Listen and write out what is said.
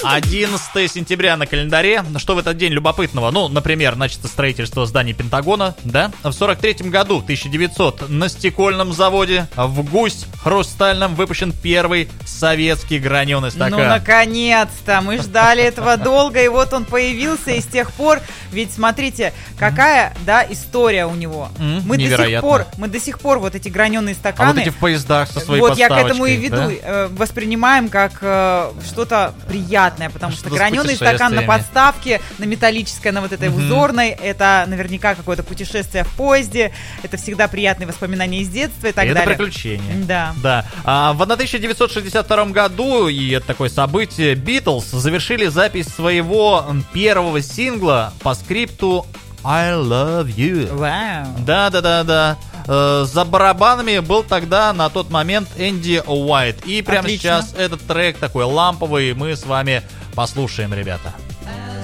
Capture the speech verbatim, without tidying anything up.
одиннадцатое сентября на календаре. Что в этот день любопытного? Ну, например, начато строительство зданий Пентагона, да? В сорок третьем году, в тысяча девятисотом, на стекольном заводе в Гусь Хрустальном выпущен первый советский граненый стакан. Ну, наконец-то! Мы ждали этого долго, и вот он появился, и с тех пор, ведь смотрите, какая, да, история у него. Mm, мы невероятно. до сих пор, мы до сих пор вот эти граненые стаканы... А вот эти в поездах со своей вот подставочкой. Я к этому и веду, да? э, воспринимаем как э, что-то приятное, потому что, Что-то с граненый стакан на путешествиями. подставке, на металлической, на вот этой Мгм. узорной, это наверняка какое-то путешествие в поезде, это всегда приятные воспоминания из детства и так это далее. приключение. Да. Да. А в тысяча девятьсот шестьдесят втором году, и это такое событие, Beatles завершили запись своего первого сингла по скрипту I Love You. Вау. Да-да-да-да. Э, За барабанами был тогда на тот момент Энди Уайт. И прямо Отлично. сейчас этот трек такой ламповый мы с вами послушаем, ребята.